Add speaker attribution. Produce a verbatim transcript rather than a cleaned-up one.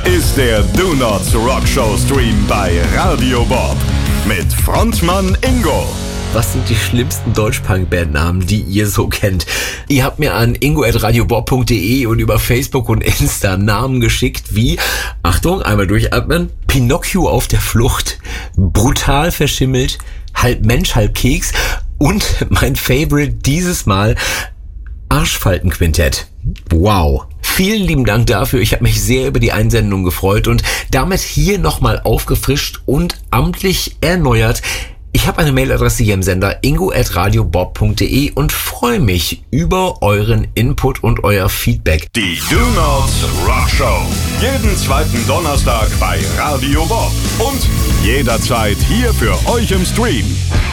Speaker 1: ist der Do Nots Rock Show Stream bei Radio Bob mit Frontmann Ingo.
Speaker 2: Was sind die schlimmsten Deutsch-Punk-Band-Namen, die ihr so kennt? Ihr habt mir an ingo at radiobob punkt de und über Facebook und Insta Namen geschickt wie, Achtung, einmal durchatmen, Pinocchio auf der Flucht, brutal verschimmelt, halb Mensch, halb Keks und mein Favorite dieses Mal, Arschfaltenquintett. Wow. Vielen lieben Dank dafür. Ich habe mich sehr über die Einsendung gefreut und damit hier nochmal aufgefrischt und amtlich erneuert. Ich habe eine Mailadresse hier im Sender, ingo at radiobob punkt de und freue mich über euren Input und euer Feedback.
Speaker 1: Die Do Nots Rock Show. Jeden zweiten Donnerstag bei Radio Bob und jederzeit hier für euch im Stream.